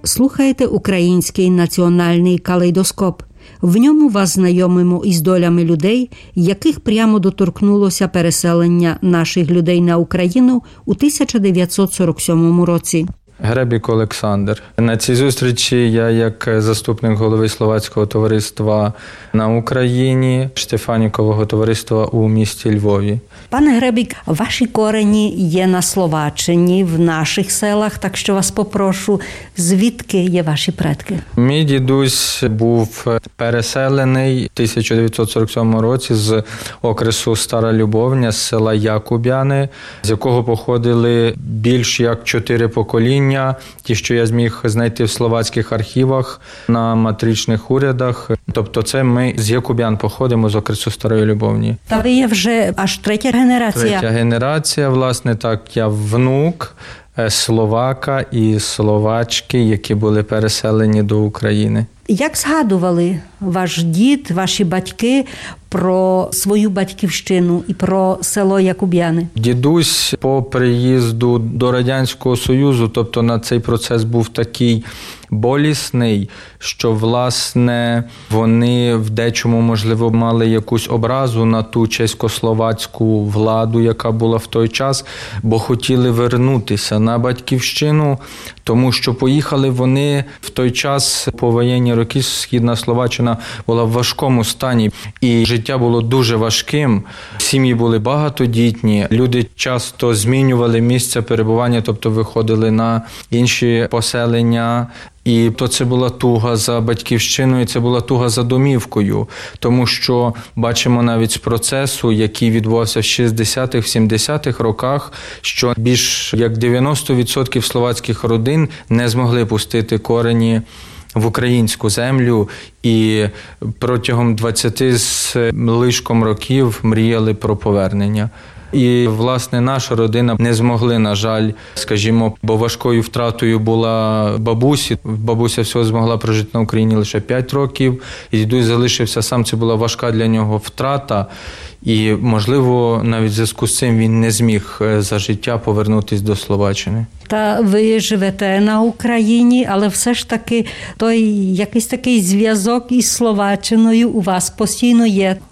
Слухаєте український національний калейдоскоп. В ньому вас знайомимо із долями людей, яких прямо доторкнулося переселення наших людей на Україну у 1947 році. Гребік Олександр. На цій зустрічі я як заступник голови Словацького товариства на Україні, Штефанікового товариства у місті Львові. Пане Гребік, ваші корені є на Словаччині, в наших селах, так що вас попрошу, звідки є ваші предки? Мій дідусь був переселений в 1947 році з окресу Стара Любовня, з села Якубяни, з якого походили більш як 4 покоління. Ті, що я зміг знайти в словацьких архівах, на матричних урядах. Тобто це ми з Якубян походимо, з окресу Старої Любовні. Та ви є вже аж третя генерація? Третя генерація, власне, так. Я внук Словака і Словачки, які були переселені до України. Як згадували ваш дід, ваші батьки про свою батьківщину і про село Якубяни? Дідусь по приїзду до Радянського Союзу, тобто на цей процес був такий болісний, що, власне, вони в дечому, можливо, мали якусь образу на ту чеськословацьку владу, яка була в той час, бо хотіли вернутися на батьківщину, тому що поїхали вони в той час, повоєнні роки, Східна Словаччина була в важкому стані, і життя було дуже важким. Сім'ї були багатодітні, люди часто змінювали місце перебування, тобто виходили на інші поселення. І то це була туга за батьківщиною, це була туга за домівкою, тому що бачимо навіть з процесу, який відбувався в 60-х, 70-х роках, що більш як 90% словацьких родин не змогли пустити корені в українську землю і протягом 20 з лишком років мріяли про повернення. І, власне, наша родина не змогли, на жаль, скажімо, бо важкою втратою була бабусі. Бабуся всього змогла прожити на Україні лише 5 років, і дідусь залишився сам, це була важка для нього втрата. І, можливо, навіть в зв'язку з цим він не зміг за життя повернутися до Словаччини. Та ви живете на Україні, але все ж таки той якийсь такий зв'язок із Словаччиною у вас постійно є.